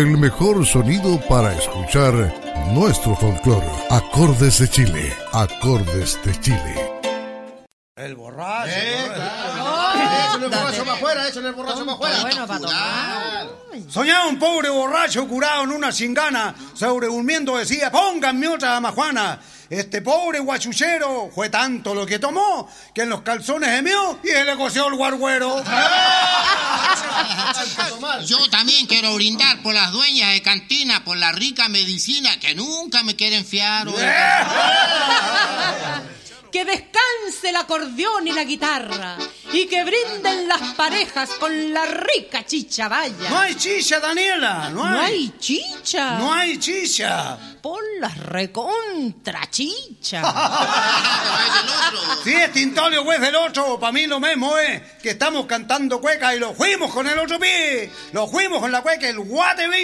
el mejor sonido para escuchar nuestro folclore. Acordes de Chile, Acordes de Chile. El borracho. Échale el borracho para afuera, échale el borracho para afuera. Bueno, para tomar. Soñaba un pobre borracho curado en una cingana, sobredurmiendo decía, pónganme otra majuana. Este pobre guachuchero fue tanto lo que tomó que en los calzones gemió y se le coció el guarguero. Yo también quiero brindar por las dueñas de cantina, por la rica medicina que nunca me quieren fiar. Que descanse el acordeón y la guitarra y que brinden las parejas con la rica chicha vaya. No hay chicha, Daniela, no hay. ¿No hay chicha? No hay chicha. Pon las recontra chicha. Si es Tintolio o es del otro, para mí lo mismo es que estamos cantando cueca y lo fuimos con el otro pie. Lo fuimos con la cueca, el guate